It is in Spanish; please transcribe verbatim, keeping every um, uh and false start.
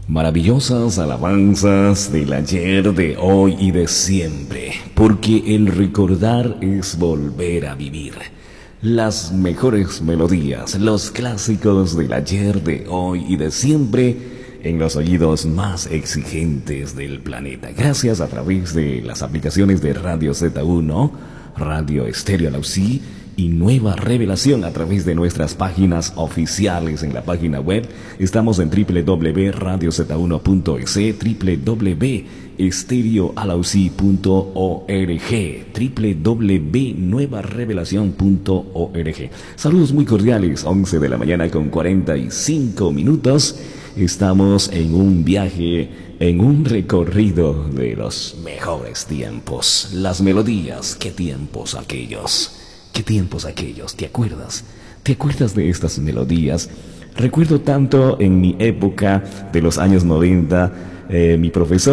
Maravillosas alabanzas del ayer, de hoy y de siempre, porque el recordar es volver a vivir. Las mejores melodías, los clásicos del ayer, de hoy y de siempre, en los oídos más exigentes del planeta. Gracias a través de las aplicaciones de Radio Z uno, Radio Estéreo Alausí y Nueva Revelación a través de nuestras páginas oficiales en la página web. Estamos en doble u doble u doble u punto radio z uno punto es, doble u doble u doble u punto estéreo alausí punto org, doble u doble u doble u punto nueva revelación punto org. Saludos muy cordiales, once de la mañana con cuarenta y cinco minutos. Estamos en un viaje, en un recorrido de los mejores tiempos. Las melodías, qué tiempos aquellos. ¿Qué tiempos aquellos? ¿Te acuerdas? ¿Te acuerdas de estas melodías? Recuerdo tanto en mi época de los años noventa, eh, mi profesor